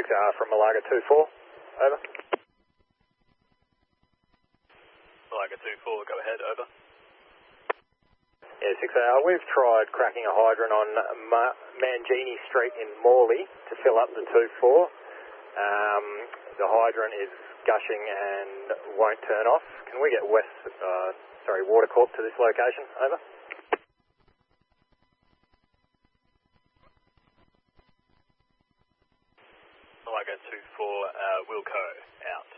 6AR from Malaga 24. Over. Malaga 24, go ahead, over. Yeah, 6AR. We've tried cracking a hydrant on Mangini Street in Morley to fill up the 2-4. The hydrant is gushing and won't turn off. Can we get Water Corp to this location? Over. Malaga 24, Wilco, out.